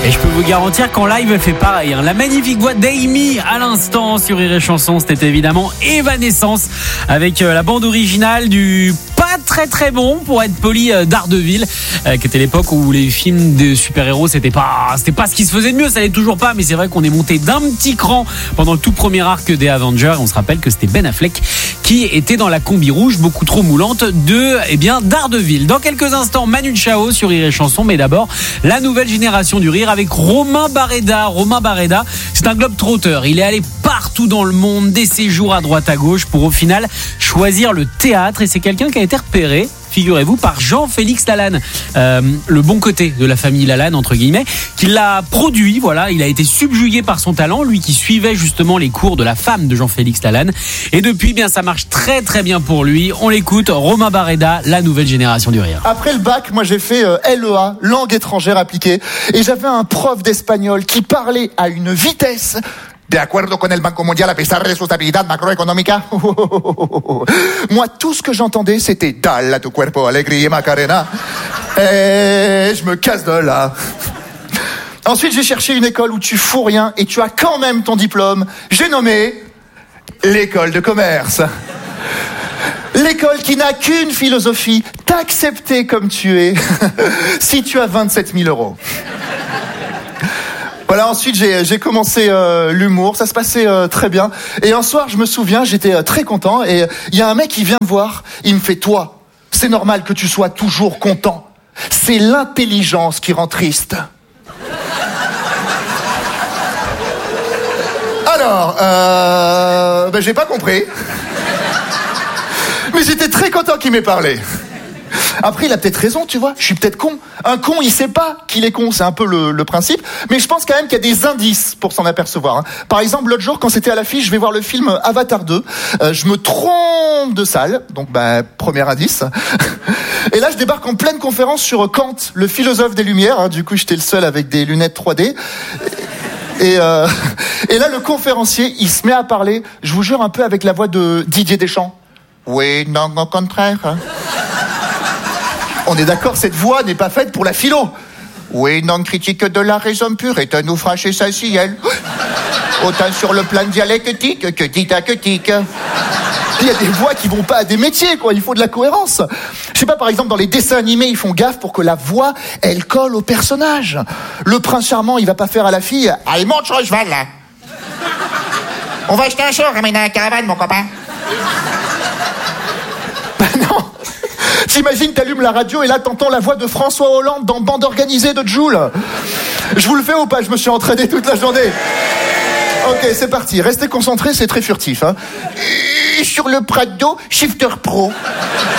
Et je peux vous garantir qu'en live, elle fait pareil. La magnifique voix d'Amy à l'instant sur Rire et Chanson, c'était évidemment Evanescence avec la bande originale du pas très bon, pour être poli, Daredevil, qui était l'époque où les films de super-héros, c'était pas ce qui se faisait de mieux, ça l'est toujours pas, mais c'est vrai qu'on est monté d'un petit cran pendant le tout premier arc des Avengers. On se rappelle que c'était Ben Affleck qui était dans la combi rouge beaucoup trop moulante de Daredevil. Dans quelques instants, Manu Chao sur Rire et Chanson, mais d'abord la nouvelle génération du rire avec Romain Barreda. Romain Barreda, c'est un globe-trotteur. Il est allé partout dans le monde, des séjours à droite à gauche pour au final choisir le théâtre, et c'est quelqu'un qui a été repéré, figurez-vous, par Jean-Félix Lalanne, le bon côté de la famille Lalanne entre guillemets, qui l'a produit. Voilà, il a été subjugué par son talent, lui qui suivait justement les cours de la femme de Jean-Félix Lalanne, et depuis bien ça marche très bien pour lui. On l'écoute, Romain Barreda, la nouvelle génération du rire. Après le bac, moi j'ai fait LEA, langue étrangère appliquée, et j'avais un prof d'espagnol qui parlait à une vitesse. De acuerdo con el Banco Mundial, a pesar de su estabilidad macroeconómica. Moi, tout ce que j'entendais, c'était Dale a tu cuerpo, alegría, Macarena. Et je me casse de là. Ensuite, j'ai cherché une école où tu fous rien et tu as quand même ton diplôme. J'ai nommé l'école de commerce. L'école qui n'a qu'une philosophie, t'accepter comme tu es, si tu as 27 000 euros. Voilà, ensuite j'ai commencé l'humour, ça se passait très bien. Et un soir, je me souviens, j'étais très content, et il y a un mec qui vient me voir, il me fait « Toi, c'est normal que tu sois toujours content. C'est l'intelligence qui rend triste. » Alors, j'ai pas compris. Mais j'étais très content qu'il m'ait parlé. Après, il a peut-être raison, tu vois. Je suis peut-être con. Un con, il sait pas qu'il est con. C'est un peu le principe. Mais je pense quand même qu'il y a des indices pour s'en apercevoir. Hein. Par exemple, l'autre jour, quand c'était à l'affiche, je vais voir le film Avatar 2. Je me trompe de salle. Donc, premier indice. Et là, je débarque en pleine conférence sur Kant, le philosophe des Lumières. Hein. Du coup, j'étais le seul avec des lunettes 3D. Et là, le conférencier, il se met à parler, je vous jure, un peu avec la voix de Didier Deschamps. Oui, non, au contraire. On est d'accord, cette voix n'est pas faite pour la philo. Oui, non, critique de la raison pure est un ouvrage essentiel. Autant sur le plan dialectique que didactique. Il y a des voix qui vont pas à des métiers, quoi. Il faut de la cohérence. Je sais pas, par exemple, dans les dessins animés, ils font gaffe pour que la voix, elle colle au personnage. Le prince charmant, il va pas faire à la fille « Allez, monte sur le cheval, là. On va acheter un char, ramène un caravane, mon copain. » Non. T'imagines, t'allumes la radio et là t'entends la voix de François Hollande dans Bande organisée de Joule. Je vous le fais ou pas? Je me suis entraîné toute la journée. Ok, c'est parti. Restez concentrés, c'est très furtif. Hein. Sur le Prado, Shifter Pro.